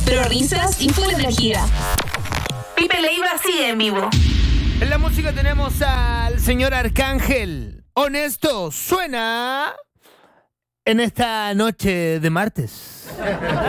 pero risas y full energía. Pipe Leiva sigue en vivo. En la música tenemos al señor Arcángel. Honesto, suena en esta noche de martes.